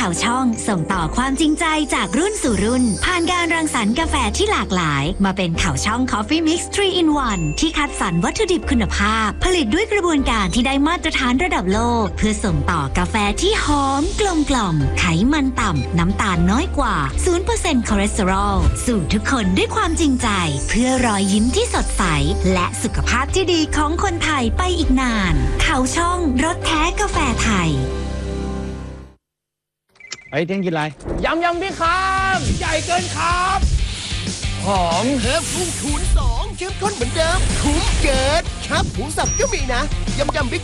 เขาช่องส่งต่อความจริงใจจากรุ่นสู่รุ่นผ่านการรังสรรค์กาแฟที่หลากหลายมาเป็นเขาช่อง Coffee Mix 3 in 1 ที่คัดสรรวัตถุดิบคุณภาพผลิตด้วยกระบวนการที่ได้มาตรฐานระดับโลกเพื่อส่งต่อกาแฟที่หอมกลมกล่อมไขมันต่ำน้ำตาลน้อยกว่า 0% คอเลสเตอรอลสู่ทุกคนด้วยความจริงใจเพื่อรอยยิ้มที่สดใสและสุขภาพที่ดีของคนไทยไปอีกนานเขาช่องรสแท้กาแฟไทยเฮ้ยเที่ยงกินอะไรยำพี่ครับใหญ่เกินครับหอมเพิ่มพุ่งคูณ2เข้มข้นเหมือนเดิมคุ้มเกินครับหมูสับก็มีนะยำบิ๊ก